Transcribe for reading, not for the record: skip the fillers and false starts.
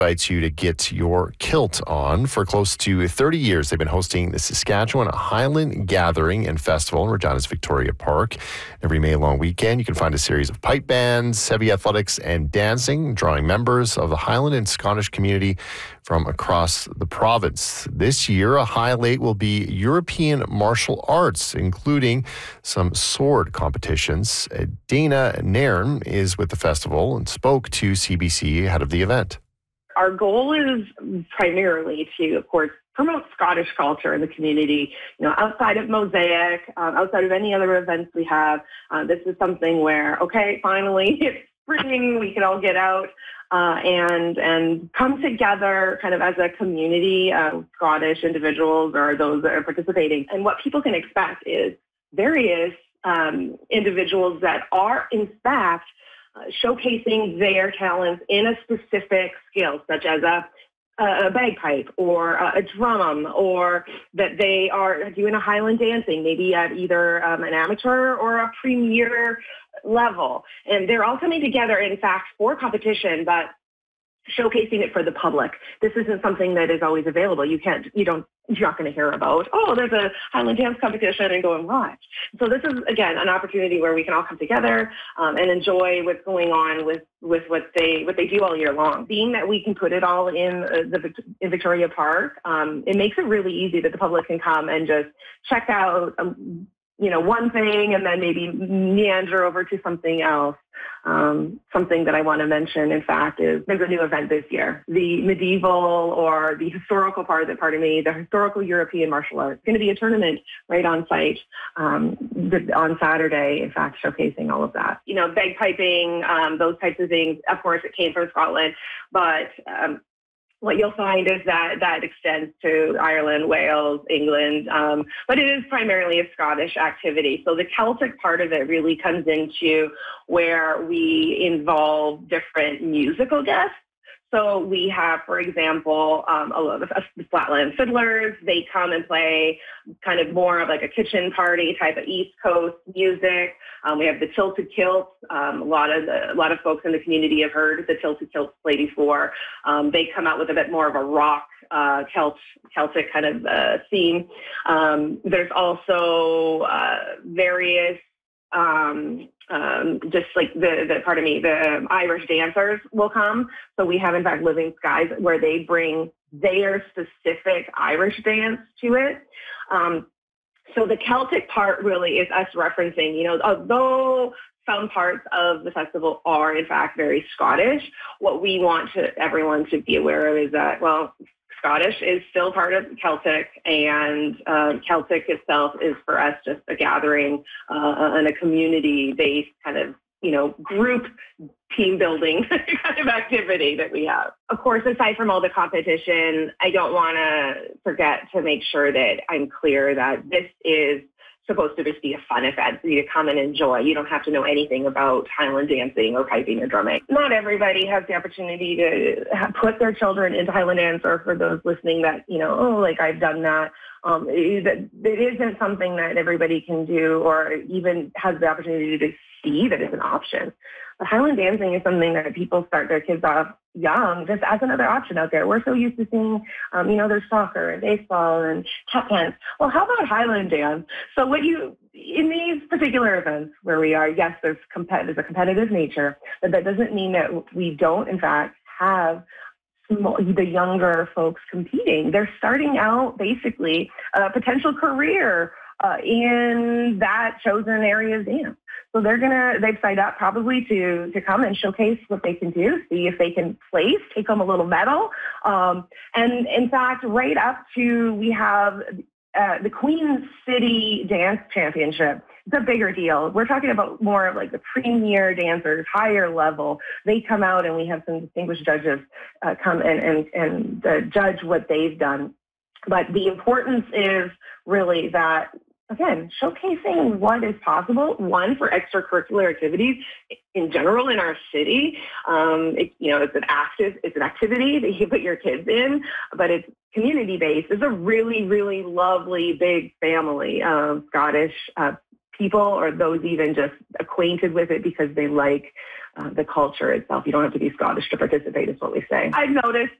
invites you to get your kilt on. For close to 30 years, they've been hosting the Saskatchewan Highland Gathering and Festival in Regina's Victoria Park. Every May long weekend, you can find a series of pipe bands, heavy athletics, and dancing, drawing members of the Highland and Scottish community from across the province. This year, a highlight will be European martial arts, including some sword competitions. Dana Nairn is with the festival and spoke to CBC ahead of the event. Our goal is primarily to, of course, promote Scottish culture in the community, outside of Mosaic, outside of any other events we have. This is something where, okay, finally it's spring, we can all get out and come together kind of as a community of Scottish individuals or those that are participating. And what people can expect is various individuals that are, in fact, showcasing their talents in a specific skill, such as a bagpipe or a drum, or that they are doing a Highland dancing, maybe at either an amateur or a premier level. And they're all coming together, in fact, for competition, but showcasing it for the public. This isn't something that is always available. You're not going to hear about, there's a Highland dance competition and go and watch. So this is, again, an opportunity where we can all come together and enjoy what's going on with what they do all year long. Being that we can put it all in Victoria Park, it makes it really easy that the public can come and just check out one thing and then maybe meander over to something else. Something that I want to mention, in fact, is there's a new event this year. The medieval or the historical the historical European martial arts. It's going to be a tournament right on site on Saturday, in fact, showcasing all of that. Bagpiping, those types of things. Of course, it came from Scotland, but what you'll find is that extends to Ireland, Wales, England, but it is primarily a Scottish activity. So the Celtic part of it really comes into where we involve different musical guests. So we have, for example, a lot of Flatland Fiddlers. They come and play kind of more of like a kitchen party type of East Coast music. We have the Tilted Kilts. A lot of folks in the community have heard the Tilted Kilts play before. They come out with a bit more of a rock Celtic kind of theme. There's also various just like the Irish dancers will come. So we have, in fact, Living Skies, where they bring their specific Irish dance to it. So the Celtic part really is us referencing, although some parts of the festival are, in fact, very Scottish, what we want everyone to be aware of is that, Scottish is still part of Celtic, and Celtic itself is for us just a gathering and a community-based kind of, group team building kind of activity that we have. Of course, aside from all the competition, I don't want to forget to make sure that I'm clear that this is supposed to just be a fun event for you to come and enjoy. You don't have to know anything about Highland dancing or piping or drumming. Not everybody has the opportunity to put their children into Highland dance, or for those listening that, I've done that. It isn't something that everybody can do or even has the opportunity to see that it's an option. But Highland dancing is something that people start their kids off young, just as another option out there. We're so used to seeing, there's soccer and baseball and tap dance. Well, how about Highland dance? So in these particular events where we are, yes, there's a competitive nature, but that doesn't mean that we don't, in fact, have the younger folks competing. They're starting out basically a potential career in that chosen area of dance. So they've signed up probably to come and showcase what they can do, see if they can place, take home a little medal. And in fact, right up to, we have the Queen City Dance Championship. It's a bigger deal. We're talking about more of like the premier dancers, higher level. They come out and we have some distinguished judges come and judge what they've done. But the importance is really that, again, showcasing what is possible, one, for extracurricular activities in general in our city. It's an activity that you put your kids in, but it's community-based. It's a really, really lovely, big family of Scottish people, or those even just acquainted with it because they like the culture itself. You don't have to be Scottish to participate, is what we say. I've noticed